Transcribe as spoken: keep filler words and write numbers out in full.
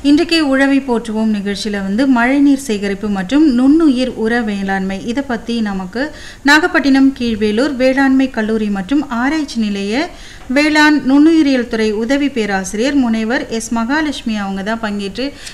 இன்றைக்கு உழவை போற்றுவோம் நிகழ்ச்சியில் வந்து மழைநீர் சேகரிப்பு மற்றும் நுண்ணுயிர் உர வேளாண்மை இதை பற்றி நமக்கு நாகப்பட்டினம் கீழ்வேலூர் வேளாண்மை கல்லூரி மற்றும் ஆராய்ச்சி நிலைய வேளாண் நுண்ணுயிரியல் துறை உதவி பேராசிரியர் முனைவர் எஸ் மகாலட்சுமி அவங்க தான் பங்கேற்று